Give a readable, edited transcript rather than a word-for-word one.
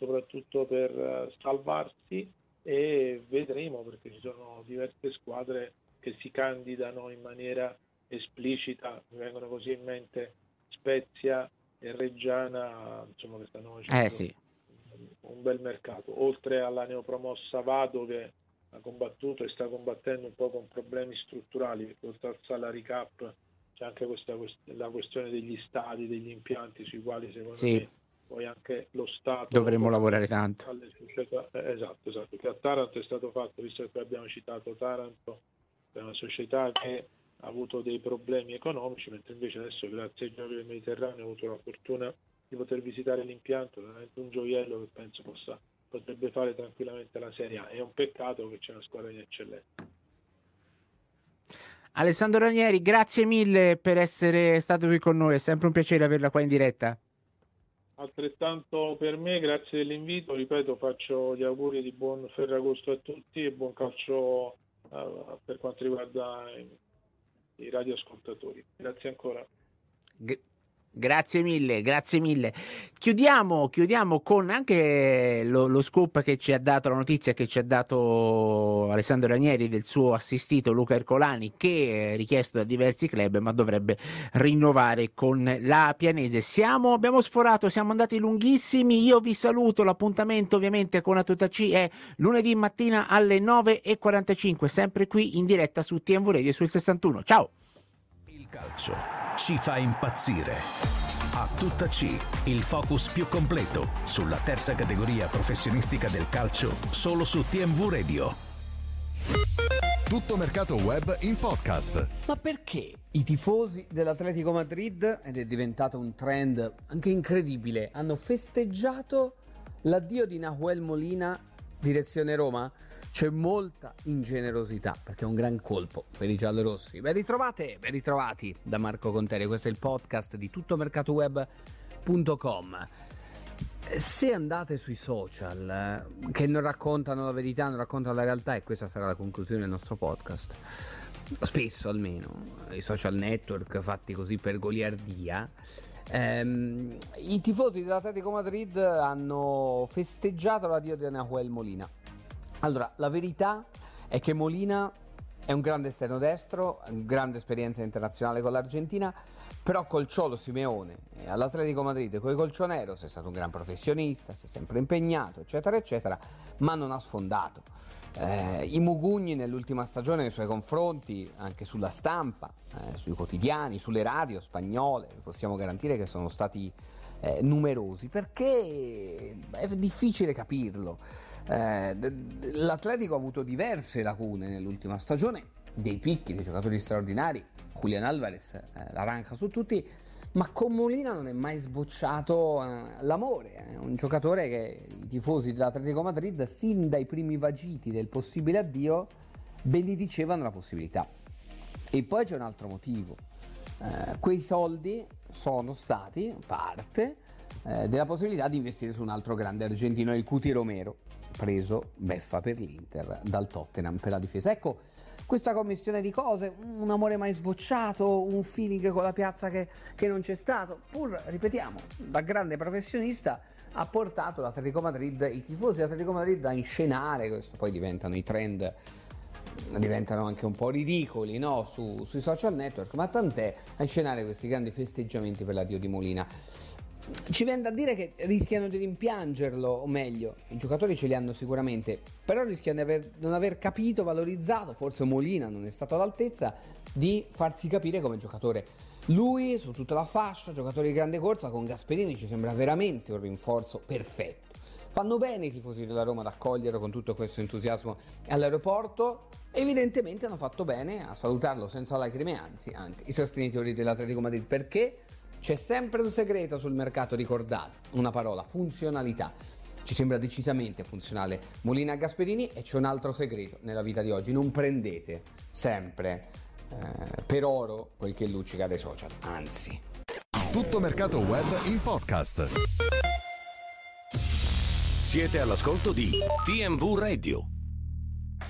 soprattutto per salvarsi, e vedremo, perché ci sono diverse squadre che si candidano in maniera esplicita, mi vengono così in mente Spezia e Reggiana, insomma, che stanno facendo un bel mercato, oltre alla neopromossa Vado che ha combattuto e sta combattendo un po' con problemi strutturali, perché oltre al salary cap c'è anche la questione degli stadi, degli impianti, sui quali secondo me poi anche lo Stato dovremmo lavorare tanto. Alle società, esatto, che a Taranto è stato fatto, visto che abbiamo citato Taranto, è una società che ha avuto dei problemi economici, mentre invece adesso, grazie ai Giochi del Mediterraneo, ho avuto la fortuna di poter visitare l'impianto, veramente un gioiello che penso potrebbe fare tranquillamente la Serie A. È un peccato che c'è una squadra in eccellenza. Alessandro Ranieri, grazie mille per essere stato qui con noi, è sempre un piacere averla qua in diretta. Altrettanto per me, grazie dell'invito, ripeto, faccio gli auguri di buon Ferragosto a tutti e buon calcio per quanto riguarda i radioascoltatori. Grazie ancora. Grazie mille. Chiudiamo con anche lo scoop che ci ha dato, la notizia che ci ha dato Alessandro Ranieri del suo assistito Luca Ercolani, che è richiesto da diversi club ma dovrebbe rinnovare con la Pianese. Abbiamo sforato, siamo andati lunghissimi, io vi saluto, l'appuntamento ovviamente con A Tutta C è lunedì mattina alle 9:45, sempre qui in diretta su TMV Radio sul 61. Ciao! Il calcio ci fa impazzire. A Tutta C, il focus più completo sulla terza categoria professionistica del calcio, solo su TMV Radio. Tutto mercato web in podcast. Ma perché i tifosi dell'Atletico Madrid, ed è diventato un trend anche incredibile, hanno festeggiato l'addio di Nahuel Molina direzione Roma? C'è molta ingenerosità, perché è un gran colpo per i giallorossi. Ben ritrovati da Marco Conterio. Questo è il podcast di tuttomercatoweb.com. Se andate sui social che non raccontano la verità, non raccontano la realtà, e questa sarà la conclusione del nostro podcast, spesso almeno, i social network fatti così per goliardia, i tifosi dell'Atletico Madrid hanno festeggiato l'addio di Nahuel Molina. Allora, la verità è che Molina è un grande esterno destro, grande esperienza internazionale con l'Argentina, però col Cholo Simeone all'Atletico Madrid, con i colchoneros, è stato un gran professionista, si è sempre impegnato, eccetera, eccetera, ma non ha sfondato. I mugugni nell'ultima stagione nei suoi confronti, anche sulla stampa, sui quotidiani, sulle radio spagnole, possiamo garantire che sono stati numerosi, perché è difficile capirlo. L'Atletico ha avuto diverse lacune nell'ultima stagione, dei picchi, dei giocatori straordinari, Julián Álvarez l'arranca su tutti, ma con Molina non è mai sbocciato l'amore. È un giocatore che i tifosi dell'Atletico Madrid, sin dai primi vagiti del possibile addio, benedicevano la possibilità. E poi c'è un altro motivo: quei soldi sono stati parte della possibilità di investire su un altro grande argentino, il Cuti Romero, preso beffa per l'Inter dal Tottenham per la difesa. Ecco, questa commissione di cose, un amore mai sbocciato, un feeling con la piazza che non c'è stato, pur, ripetiamo, da grande professionista, ha portato l'Atletico Madrid, i tifosi dell'Atletico Madrid, a inscenare questo. Poi diventano i trend, diventano anche un po' ridicoli, no? Sui social network, ma tant'è, a inscenare questi grandi festeggiamenti per l'addio di Molina. Ci viene da dire che rischiano di rimpiangerlo, o meglio, i giocatori ce li hanno sicuramente, però rischiano di non aver capito, valorizzato, forse Molina non è stato all'altezza di farsi capire come giocatore. Lui, su tutta la fascia, giocatore di grande corsa, con Gasperini ci sembra veramente un rinforzo perfetto. Fanno bene i tifosi della Roma ad accoglierlo con tutto questo entusiasmo all'aeroporto. Evidentemente hanno fatto bene a salutarlo senza lacrime, anzi anche i sostenitori dell'Atletico Madrid, perché c'è sempre un segreto sul mercato, ricordate, una parola: funzionalità. Ci sembra decisamente funzionale Molina a Gasperini, e c'è un altro segreto nella vita di oggi: non prendete sempre per oro quel che luccica dai social, anzi. Tutto mercato web in podcast. Siete all'ascolto di TMV Radio.